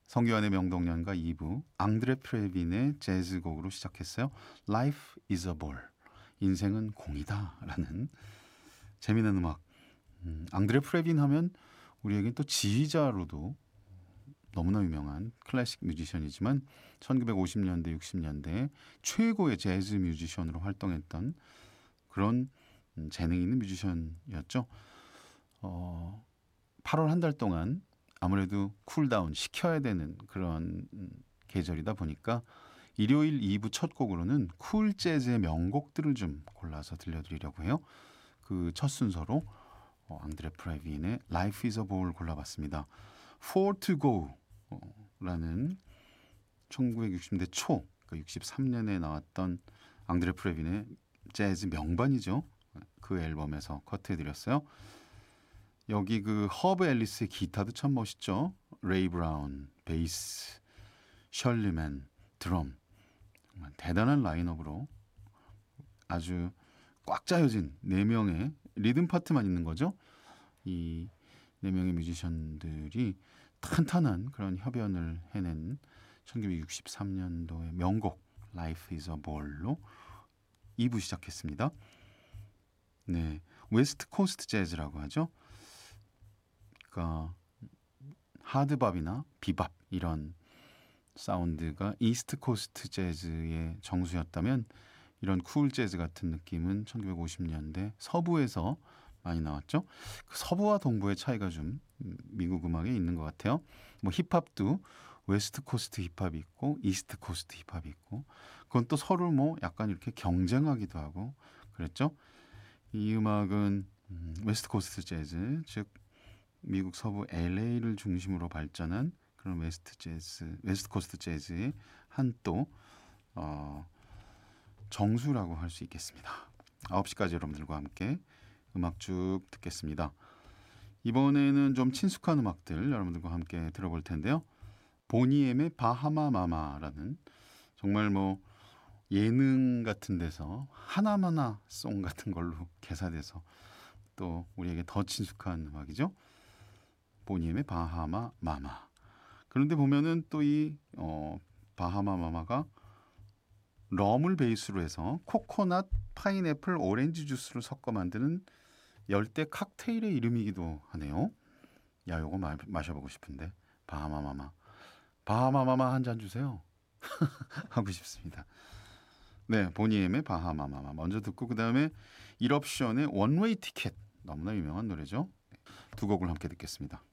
성규환의 명동연가 2부 앙드레 프레빈의 재즈곡으로 시작했어요. Life is a ball. 인생은 공이다 라는 재미있는 음악. 앙드레 프레빈 하면 우리에겐 또 지휘자로도 너무나 유명한 클래식 뮤지션이지만 1950년대 60년대 최고의 재즈 뮤지션으로 활동했던 그런 재능 있는 뮤지션이었죠. 8월 한 달 동안 아무래도 쿨다운 시켜야 되는 그런 계절이다 보니까 일요일 2부 첫 곡으로는 쿨 재즈의 명곡들을 좀 골라서 들려드리려고 해요. 그 첫 순서로 앙드레 프레빈의 Life is a Ball 골라봤습니다. Four to Go 라는 1960년대 초, 그러니까 63년에 나왔던 앙드레 프레빈의 재즈 명반이죠. 그 앨범에서 커트해드렸어요. 여기 그 허브 앨리스의 기타도 참 멋있죠. 레이 브라운, 베이스, 셜리맨, 드럼. 정말 대단한 라인업으로 아주 꽉 짜여진 4명의 리듬 파트만 있는 거죠. 이 4명의 뮤지션들이 탄탄한 그런 협연을 해낸 1963년도의 명곡 Life is a Ball로 2부 시작했습니다. 네, 웨스트 코스트 재즈라고 하죠. 그러니까 하드밥이나 비밥 이런 사운드가 이스트 코스트 재즈의 정수였다면 이런 쿨 재즈 같은 느낌은 1950년대 서부에서 많이 나왔죠. 그 서부와 동부의 차이가 좀 미국 음악에 있는 것 같아요. 뭐 힙합도 웨스트 코스트 힙합이 있고 이스트 코스트 힙합이 있고 그건 또 서로 뭐 약간 이렇게 경쟁하기도 하고 그랬죠. 이 음악은 웨스트 코스트 재즈, 즉 미국 서부 LA를 중심으로 발전한 그런 웨스트 코스트 재즈의 한 또 정수라고 할 수 있겠습니다. 9시까지 여러분들과 함께 음악 쭉 듣겠습니다. 이번에는 좀 친숙한 음악들 여러분들과 함께 들어볼 텐데요. 보니엠의 바하마 마마라는 정말 뭐 예능 같은 데서 하나마나 송 같은 걸로 개사돼서 또 우리에게 더 친숙한 음악이죠. 보니엠의 바하마 마마. 그런데 보면은 또 이 바하마 마마가 럼을 베이스로 해서 코코넛, 파인애플, 오렌지 주스를 섞어 만드는 열대 칵테일의 이름이기도 하네요. 야, 요거 마셔보고 싶은데. 바하마 마마. 바하마 마마 한 잔 주세요. 하고 싶습니다. 네, 보니엠의 바하마 마마 먼저 듣고 그 다음에 일옵션의 원웨이 티켓. 너무나 유명한 노래죠. 두 곡을 함께 듣겠습니다.